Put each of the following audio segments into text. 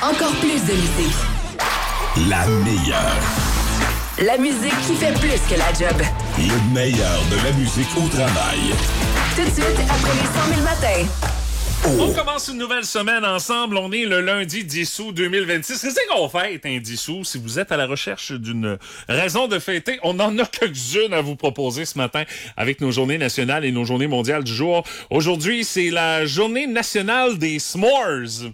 Encore plus de musique. La meilleure. La musique qui fait plus que la job. Le meilleur de la musique au travail. Tout de suite, après les 100 000 matins. On commence une nouvelle semaine ensemble. On est le lundi 10 août 2026. Qu'est-ce qu'on fête, un 10 août? Si vous êtes à la recherche d'une raison de fêter, on en a quelques-unes à vous proposer ce matin avec nos journées nationales et nos journées mondiales du jour. Aujourd'hui, c'est la journée nationale des s'mores.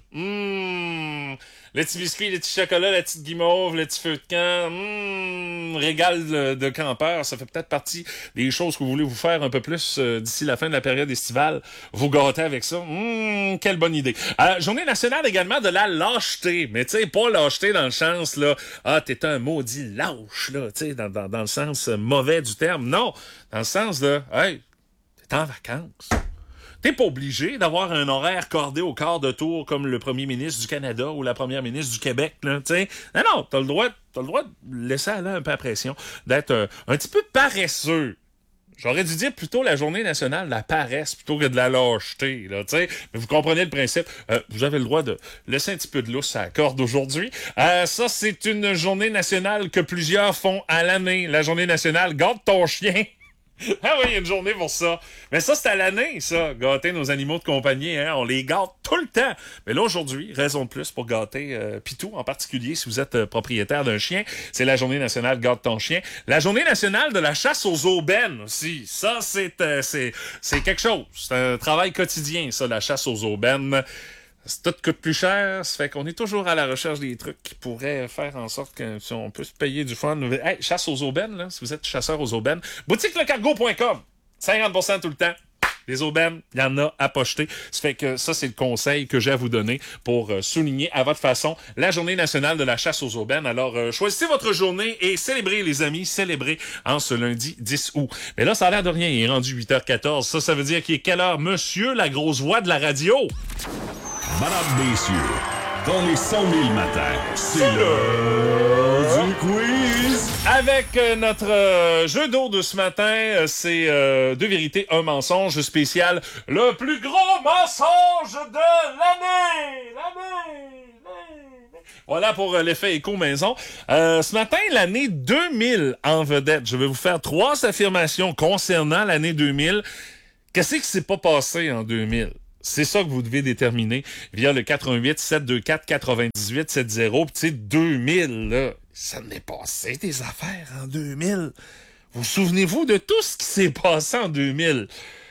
Le petit biscuit, le petit chocolat, la petite guimauve, le petit feu de camp, régal de campeur. Ça fait peut-être partie des choses que vous voulez vous faire un peu plus d'ici la fin de la période estivale. Vous gâtez avec ça. Quelle bonne idée. Journée nationale également de la lâcheté. Mais tu sais, pas lâcheté dans le sens, là, t'es un maudit lâche, là, tu sais, dans le sens mauvais du terme. Non, dans le sens de, hey, t'es en vacances. T'es pas obligé d'avoir un horaire cordé au quart de tour comme le premier ministre du Canada ou la première ministre du Québec, là, tu sais. Non, t'as le droit de laisser aller un peu la pression, d'être un petit peu paresseux. J'aurais dû dire plutôt la journée nationale de la paresse plutôt que de la lâcheté, là, tu sais. Mais vous comprenez le principe. Vous avez le droit de laisser un petit peu de lousse à la corde aujourd'hui. Ça, c'est une journée nationale que plusieurs font à l'année. La journée nationale, garde ton chien. Ah oui, il y a une journée pour ça. Mais ça, c'est à l'année, ça. Gâter nos animaux de compagnie, hein. On les gâte tout le temps. Mais là, aujourd'hui, raison de plus pour gâter Pitou, en particulier si vous êtes propriétaire d'un chien. C'est la journée nationale Gâte ton chien. La journée nationale de la chasse aux aubaines aussi. Ça, c'est quelque chose. C'est un travail quotidien, ça, la chasse aux aubaines. Tout coûte plus cher, ça fait qu'on est toujours à la recherche des trucs qui pourraient faire en sorte qu'on peut se payer du fun. Hey, chasse aux aubaines, là, si vous êtes chasseur aux aubaines. Boutiquelecargo.com, 50% tout le temps. Les aubaines, il y en a à pocheter. Ça fait que ça, c'est le conseil que j'ai à vous donner pour souligner à votre façon la journée nationale de la chasse aux aubaines. Alors, choisissez votre journée et célébrez, les amis, célébrez en ce lundi 10 août. Mais là, ça a l'air de rien, il est rendu 8h14. Ça veut dire qu'il est quelle heure? Monsieur, la grosse voix de la radio. Madame, messieurs, dans les 100 000 matins, c'est l'heure du quiz. Avec notre jeu d'eau de ce matin, c'est deux vérités, un mensonge spécial. Le plus gros mensonge de l'année! Voilà pour l'effet écho maison. Ce matin, l'année 2000 en vedette. Je vais vous faire 3 affirmations concernant l'année 2000. Qu'est-ce qui s'est pas passé en 2000? C'est ça que vous devez déterminer via le 88 724 98 70. Puis tu sais, 2000, là, ça n'est passé des affaires en 2000. Vous souvenez-vous de tout ce qui s'est passé en 2000?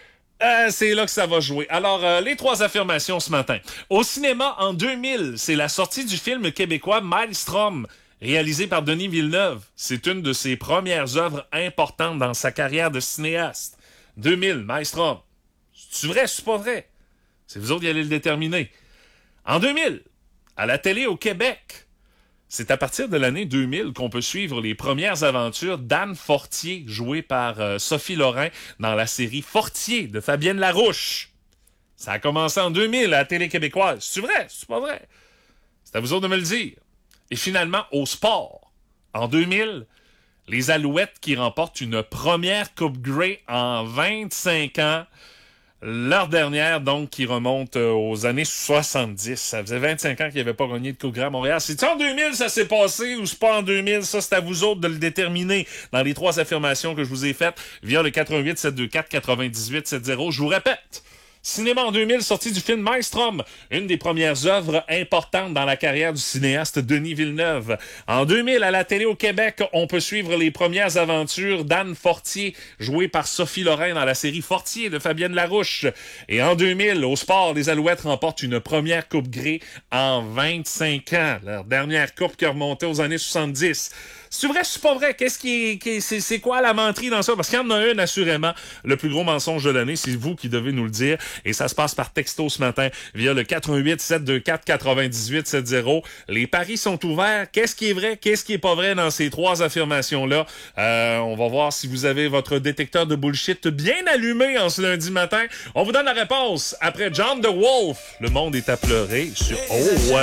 C'est là que ça va jouer. Alors, les 3 affirmations ce matin. Au cinéma, en 2000, c'est la sortie du film québécois Maelstrom, réalisé par Denis Villeneuve. C'est une de ses premières œuvres importantes dans sa carrière de cinéaste. 2000, Maelstrom. C'est vrai, c'est pas vrai? C'est vous autres qui allez le déterminer. En 2000, à la télé au Québec, c'est à partir de l'année 2000 qu'on peut suivre les premières aventures d'Anne Fortier, jouée par Sophie Lorrain dans la série Fortier de Fabienne Larouche. Ça a commencé en 2000 à la télé québécoise. C'est vrai? C'est pas vrai? C'est à vous autres de me le dire. Et finalement, au sport, en 2000, les Alouettes qui remportent une première Coupe Grey en 25 ans. Leur dernière, donc, qui remonte aux années 70. Ça faisait 25 ans qu'il n'y avait pas gagné de Coupe Grey à Montréal. C'est-tu en 2000 ça s'est passé ou c'est pas en 2000? Ça, c'est à vous autres de le déterminer dans les 3 affirmations que je vous ai faites via le 88 724 98 70. Je vous répète. Cinéma en 2000, sortie du film Maelstrom, une des premières œuvres importantes dans la carrière du cinéaste Denis Villeneuve. En 2000, à la télé au Québec, on peut suivre les premières aventures d'Anne Fortier, jouée par Sophie Lorrain dans la série Fortier de Fabienne Larouche. Et en 2000, au sport, les Alouettes remportent une première Coupe Grey en 25 ans. Leur dernière coupe qui remontait aux années 70. C'est vrai, c'est pas vrai? C'est quoi la menterie dans ça? Parce qu'il y en a une, assurément. Le plus gros mensonge de l'année, c'est vous qui devez nous le dire. Et ça se passe par texto ce matin via le 88 724 98 70. Les paris sont ouverts. Qu'est-ce qui est vrai? Qu'est-ce qui est pas vrai dans ces 3 affirmations-là? On va voir si vous avez votre détecteur de bullshit bien allumé en ce lundi matin. On vous donne la réponse après John the Wolf. Le monde est à pleurer sur